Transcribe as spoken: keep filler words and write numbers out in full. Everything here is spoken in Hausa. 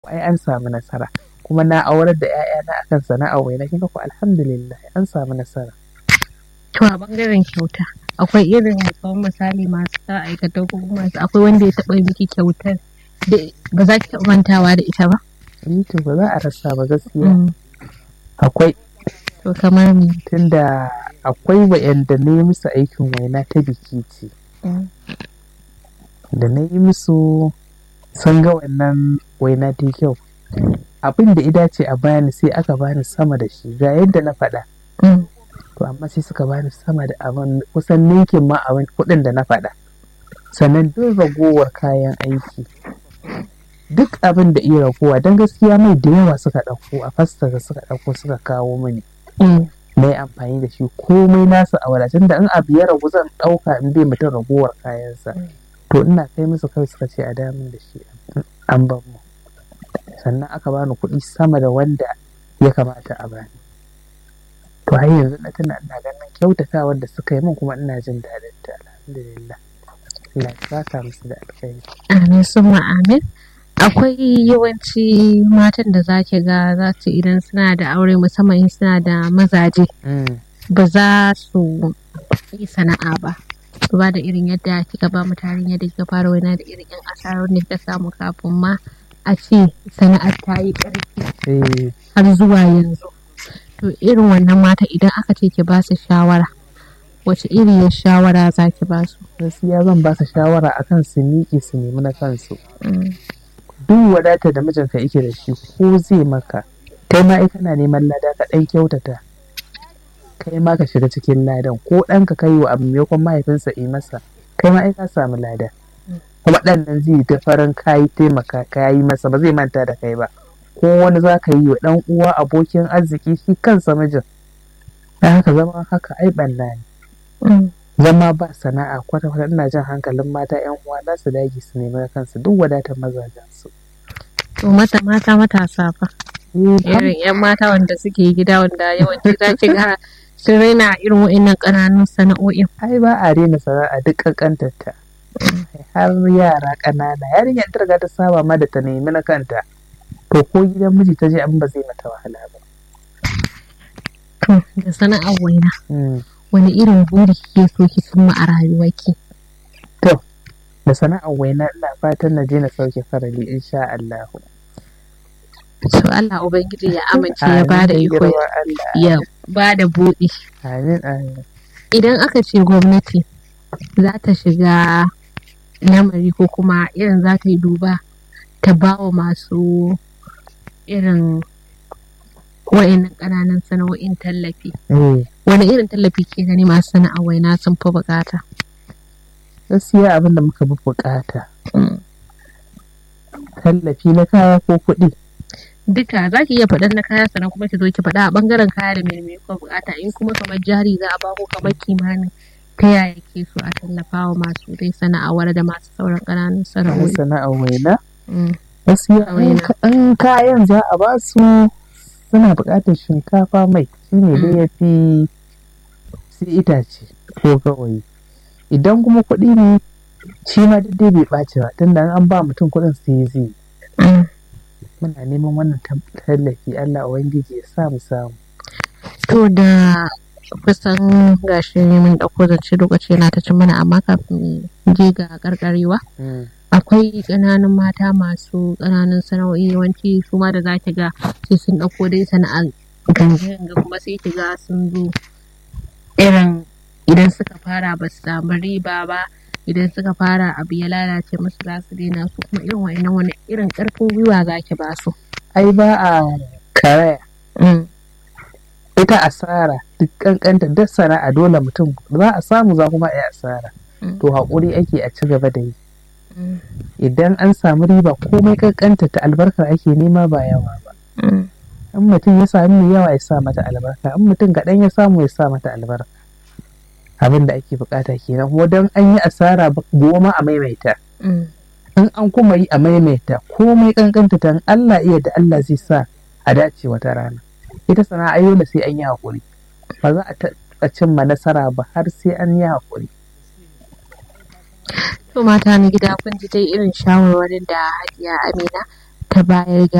ai an samu nasara, kuma na aurar da 'ya'yana akan sana'ar waina, kin ga ko alhamdulillah an samu nasara. To a bangaren kyauta akwai irin kamar misali masu sa aikata ko masu akwai wanda ya taɓa miki kyautar da ba za ki taɓa mantawa da ita ba? Ni to ba za a rasa ba gaskiya. Akwai. To kamar me? Tunda akwai wa'yanda na yi musu aikin waina ta biki ce. Da na yi musu sun ga wannan waina ta kyau. Abin da ida ce a bani sai aka bani sama da shi ga yadda na faɗa. To amma sai suka bani sama da abin kusan ninkin ma abin kuɗin da na faɗa. Sannan duk ragowar kayan aiki. Duk abin da iya ragowa don gaskiya mai da yawa suka ɗauko a fasta da suka ɗauko suka kawo mini. Na yi amfani da shi komai nasu a wadatun da in abu ya ragu zan ɗauka in bai mutum ragowar kayansa. To ina kai musu kai suka ce a damun da shi an ban mu. Sannan aka bani kuɗi sama da wanda ya kamata a bani. To har yanzu na tuna ina ganin kyautatawar da suka yi min kuma ina jin daɗin ta alhamdulillah. Allah ya saka musu da alkhairi. Amin summa amin. Akwai yawanci matan da za ki ga za su idan suna da aure musamman suna da mazaje ba za su yi sana'a ba. Ba da irin yadda kika ba mutane yadda kika fara waina da irin yan asarar da kika samu kafin ma a ce sana'ar ta yi ƙarfi har zuwa yanzu. To irin wannan mata idan aka ce ki ba su shawara wace iriyar shawara za ki ba su? Gaskiya zan ba su shawara akan su miƙe su nemi na kansu. Duk wadata da mijinka yake da shi ko zai maka kai ma kana neman lada ka ɗan kyautata kai ma ka shiga cikin ladan ko ɗanka kai wa abu maimakon mahaifinsa yi masa kai ma ai ka samu lada kuma ɗan nan zai ga farin kayi taimaka kayi masa ba zai manta da kai ba ko wani za ka yi wa ɗan uwa abokin arziki shi kansa mijin dan haka zama haka ai ɓanna ne. Zama ba sana'a kwata-kwata ina jan hankalin mata yan uwa za su dage su nemi kansu duk wadatar mazajen su. To mata mata matasa fa. Irin yan mata wanda suke gida wanda yawanci za ki ga sun raina irin wa'annan ƙananun sana'o'in. Ai ba a rena sana'a duk ƙanƙantar ta. Har yara ƙanana yarinya ta riga ta saba ma da ta nemi na kanta. To ko gidan miji ta je abin ba zai mata wahala ba. To da sana'ar waina. Wani irin buri kike so ki cimma a rayuwarki? To, da sana'ar waina ina fatan na je na sauke farali insha Allah. To Allah Ubangiji ya amince ya bada iko ya bada buɗi. Amin amin. Idan aka ce gwamnati za ta shiga lamari ko kuma irin za ta yi duba ta bawa masu irin wa'annan ƙananan sana'o'in tallafi. Wani irin tallafi ke gani masu sana'ar waina sun fi bukata? Gaskiya abin da muka fi bukata. Tallafi na kaya ko kuɗi? Duka za ki iya faɗar na kaya sannan kuma ki zo ki faɗa a ɓangaren kaya da mai kuka bukata in kuma kamar jari za a ba ku kamar kimanin ta yaya ke so a tallafa wa masu dai sana'awar da masu sauran ƙananan sana'o'i. Sana'ar waina? Gaskiya in kayan za a ba su suna buƙatar shinkafa mai shi ne da ya fi su itace ko gawayi idan kuma kuɗi ne shi ma duk dai bai ɓaci ba tunda an ba mutum kuɗin sai zai muna neman wannan tallafi Allah ubangiji ya sa mu samu. To da kusan gashi mun ɗauko zance lokaci yana ta cin mana amma kafin je ga karkarewa akwai ƙananan mata masu ƙananan sana'o'i yawanci su ma da za ki ga sai sun ɗauko dai sana'ar ganga kuma sai ki ga sun zo irin idan suka fara ba su samu riba ba idan suka fara abu ya lalace musu za su daina su kuma irin wa'annan wani irin ƙarfin gwiwa za ki ba su. Ai ba a karaya. Ita asara duk ƙanƙanta duk sana'a dole mutum za a samu za kuma a yi asara. To haƙuri ake a ci gaba da yi. Idan an samu riba komai kankanta ta albarkar ake nema ba yawa ba in mutum ya sami mai yawa ya sa mata albarka in mutum kaɗan ya samu ya sa mata albarka abin da ake bukata kenan kuma don an yi asara goma a maimaita in an kuma yi a maimaita komai kankanta ta Allah iya da Allah zai sa a dace wata rana ita sana'a yola sai an yi haƙuri ba za a taɓa cimma nasara ba har sai an yi haƙuri. To mata na gida kun ji dai irin shawarwarin da Hajiya Amina ta bayar ga